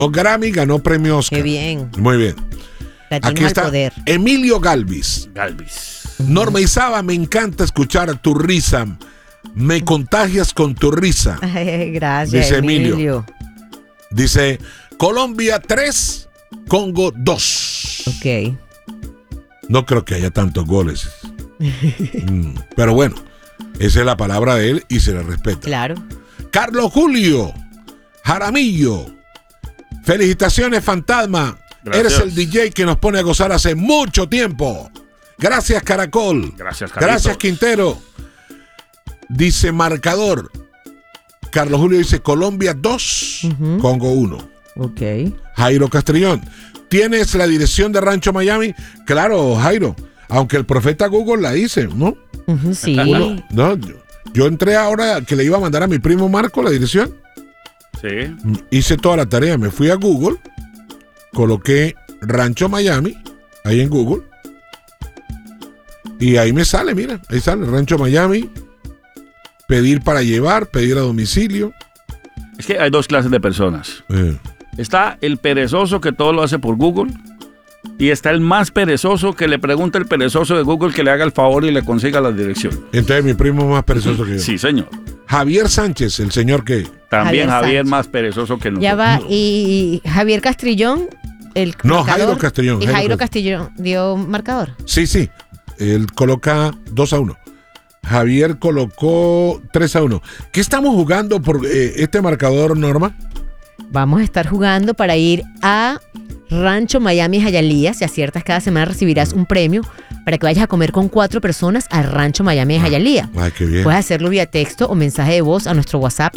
Grammy, ganó premio Oscar. Qué bien. Muy bien. Latinos Aquí está al poder. Emilio Galvis. Norma Isaba, me encanta escuchar tu risa. Me contagias con tu risa. Ay, gracias, Dice Emilio. Emilio. Dice, Colombia 3, Congo 2. Ok. No creo que haya tantos goles. Pero bueno, esa es la palabra de él y se le respeta. Claro. Carlos Julio Jaramillo. Felicitaciones, Fantasma. Gracias. Eres el DJ que nos pone a gozar hace mucho tiempo. Gracias, Caracol. Gracias, Carlitos. Gracias, Quintero. Dice marcador. Carlos Julio dice Colombia 2, Congo 1. Ok. Jairo Castrillón. ¿Tienes la dirección de Rancho Miami? Claro, Jairo. Aunque el profeta Google la dice, ¿no? Sí. No, yo entré ahora que le iba a mandar a mi primo Marco la dirección. Sí. Hice toda la tarea. Me fui a Google. Coloqué Rancho Miami. Ahí en Google. Y ahí me sale, mira. Ahí sale Rancho Miami. Pedir para llevar, pedir a domicilio. Es que hay dos clases de personas. Está el perezoso que todo lo hace por Google. Y está el más perezoso que le pregunta al perezoso de Google que le haga el favor y le consiga la dirección. Entonces mi primo es más perezoso que yo. Sí, señor. Javier Sánchez, el señor que... También Javier Sánchez. más perezoso que nosotros. Ya va. Y Javier Castrillón, el No, marcador, Jairo Castrillón. Y Jairo Castrillón dio marcador. Sí. Él coloca 2-1. Javier colocó 3-1. ¿Qué estamos jugando por este marcador, Norma? Vamos a estar jugando para ir a Rancho Miami Hialeah. Si aciertas cada semana recibirás un premio para que vayas a comer con 4 personas a Rancho Miami Hialeah. Ay, qué bien. Puedes hacerlo vía texto o mensaje de voz a nuestro WhatsApp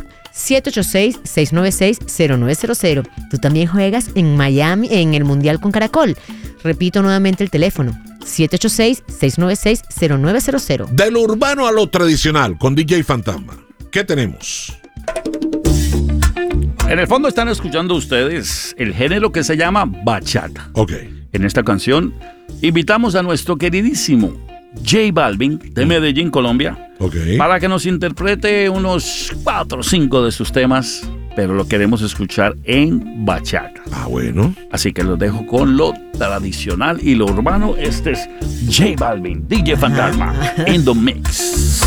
786-696-0900. Tú también juegas en Miami en el Mundial con Caracol. Repito nuevamente el teléfono 786-696-0900. De lo urbano a lo tradicional, con DJ Fantasma. ¿Qué tenemos? En el fondo están escuchando ustedes el género que se llama bachata. Ok. En esta canción invitamos a nuestro queridísimo J Balvin de Medellín, Colombia, Ok. para que nos interprete unos 4 o 5 de sus temas, pero lo queremos escuchar en bachata. Ah, bueno. Así que los dejo con lo tradicional y lo urbano. Este es J Balvin, DJ Fantasma, in the mix.